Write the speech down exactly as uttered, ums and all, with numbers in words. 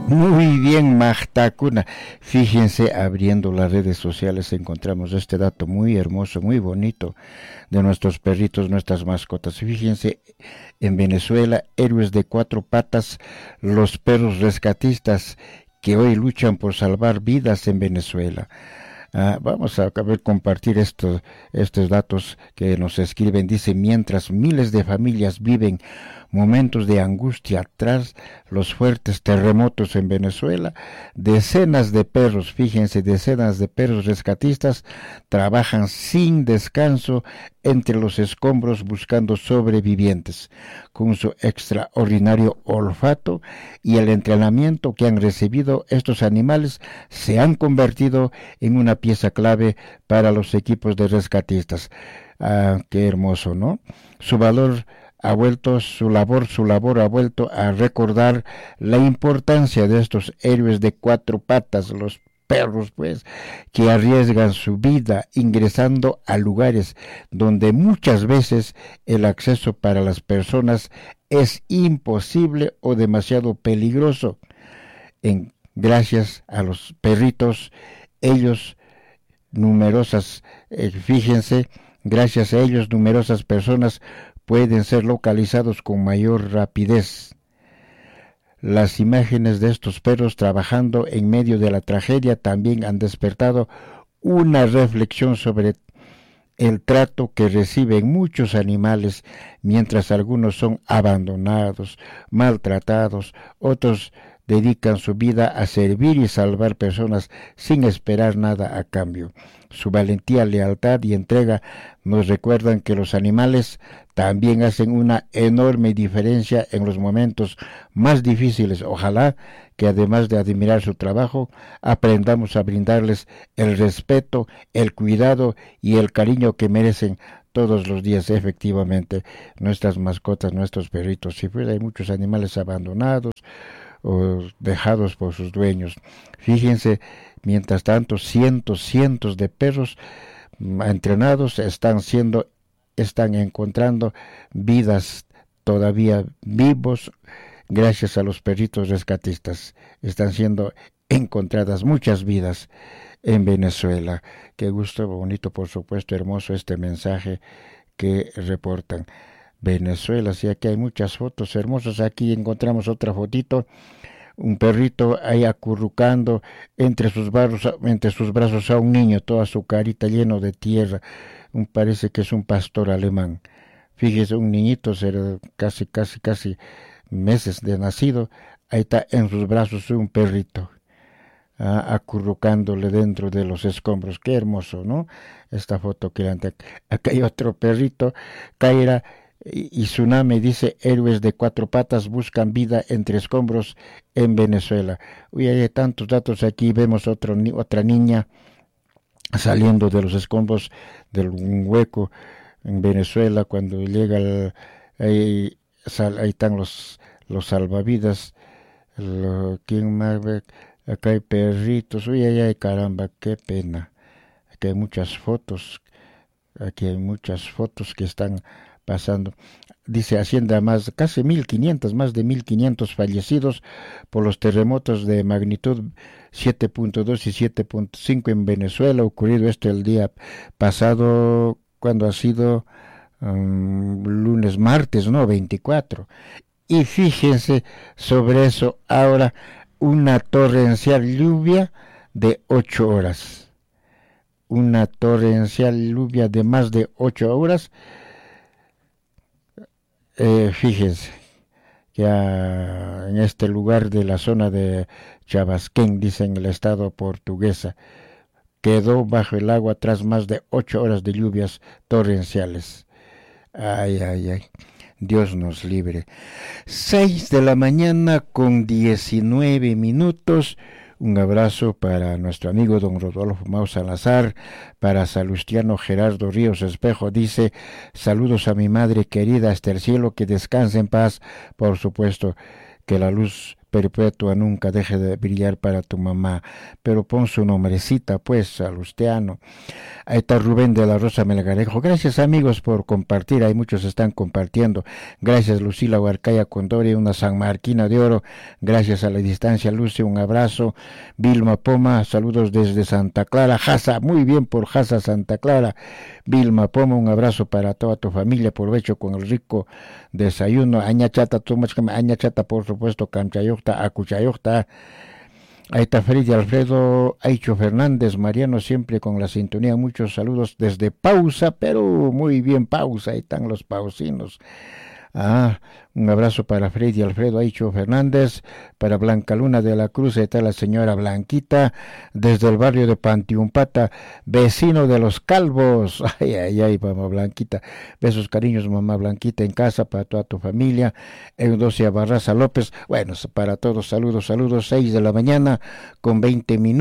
Muy bien, Magtacuna. Fíjense, abriendo las redes sociales encontramos este dato muy hermoso, muy bonito de nuestros perritos, nuestras mascotas. Fíjense, en Venezuela, héroes de cuatro patas, los perros rescatistas que hoy luchan por salvar vidas en Venezuela. Ah, vamos a ver, compartir estos, estos datos que nos escriben. Dice, mientras miles de familias viven momentos de angustia tras los fuertes terremotos en Venezuela, decenas de perros, fíjense, decenas de perros rescatistas trabajan sin descanso entre los escombros buscando sobrevivientes. Con su extraordinario olfato y el entrenamiento que han recibido, estos animales se han convertido en una pieza clave para los equipos de rescatistas. Ah, qué hermoso, ¿no? Su valor ha vuelto, su labor, su labor ha vuelto a recordar la importancia de estos héroes de cuatro patas, los perros, pues, que arriesgan su vida ingresando a lugares donde muchas veces el acceso para las personas es imposible o demasiado peligroso. En, gracias a los perritos, ellos numerosas, eh, fíjense, gracias a ellos numerosas personas pueden ser localizados con mayor rapidez. Las imágenes de estos perros trabajando en medio de la tragedia también han despertado una reflexión sobre el trato que reciben muchos animales, mientras algunos son abandonados, maltratados, otros dedican su vida a servir y salvar personas sin esperar nada a cambio. Su valentía, lealtad y entrega nos recuerdan que los animales también hacen una enorme diferencia en los momentos más difíciles. Ojalá que además de admirar su trabajo, aprendamos a brindarles el respeto, el cuidado y el cariño que merecen todos los días. Efectivamente, nuestras mascotas, nuestros perritos, si fuera, hay muchos animales abandonados o dejados por sus dueños. Fíjense, mientras tanto, cientos, cientos de perros entrenados están siendo, están encontrando vidas todavía vivos gracias a los perritos rescatistas. Están siendo encontradas muchas vidas en Venezuela. Qué gusto, bonito, por supuesto, hermoso este mensaje que reportan. Venezuela, sí, aquí hay muchas fotos hermosas. Aquí encontramos otra fotito, un perrito ahí acurrucando entre sus brazos, entre sus brazos a un niño, toda su carita lleno de tierra. Un, parece que es un pastor alemán. Fíjese, un niñito, casi, casi, casi meses de nacido, ahí está en sus brazos un perrito, ah, acurrucándole dentro de los escombros. Qué hermoso, ¿no? Esta foto que ante acá hay otro perrito, Kaira y Tsunami dice, héroes de cuatro patas buscan vida entre escombros en Venezuela. Uy, hay tantos datos aquí. Vemos otro, otra niña saliendo de los escombros de un hueco en Venezuela. Cuando llega el, ahí, sal, ahí están los, los salvavidas. Lo, ¿quién más ve? Acá hay perritos. Uy, ay, ay, caramba, qué pena. Aquí hay muchas fotos. Aquí hay muchas fotos que están pasando. Dice Hacienda, más casi mil quinientos, más de mil quinientos fallecidos por los terremotos de magnitud siete punto dos y siete punto cinco en Venezuela, ocurrido este el día pasado, cuando ha sido um, lunes, martes, no, veinticuatro. Y fíjense sobre eso ahora, una torrencial lluvia de ocho horas. Una torrencial lluvia de más de ocho horas. Eh, fíjense, ya en este lugar de la zona de Chabasquén, dice en el estado portuguesa, quedó bajo el agua tras más de ocho horas de lluvias torrenciales. Ay, ay, ay, Dios nos libre. Seis de la mañana con diecinueve minutos. Un abrazo para nuestro amigo don Rodolfo Mau Salazar, para Salustiano Gerardo Ríos Espejo. Dice, saludos a mi madre querida hasta el cielo, que descanse en paz. Por supuesto, que la luz perpetua nunca deje de brillar para tu mamá, pero pon su nombrecita pues, Salustiano. Ahí está Rubén de la Rosa Melgarejo. Gracias amigos por compartir, hay muchos están compartiendo. Gracias Lucila Huarcaya Condori, una San Marquina de Oro. Gracias a la distancia, Lucy, un abrazo. Vilma Poma, saludos desde Santa Clara. Jasa, muy bien por Jasa, Santa Clara. Vilma Poma, un abrazo para toda tu familia. Aprovecho con el rico desayuno. Aña chata, tomas aña chata, por supuesto, canchayocta, acuchayocta. Ahí está Freddy Alfredo Aicho Fernández, Mariano, siempre con la sintonía. Muchos saludos desde Pausa, Perú. Muy bien, Pausa, ahí están los pausinos. Ah, un abrazo para Freddy Alfredo Aicho Fernández, para Blanca Luna de la Cruz, ahí está la señora Blanquita, desde el barrio de Pantiumpata, vecino de los Calvos. Ay, ay, ay, mamá Blanquita. Besos, cariños, mamá Blanquita, en casa, para toda tu familia. Eudocia Barraza López, bueno, para todos, saludos, saludos, seis de la mañana, con veinte minutos.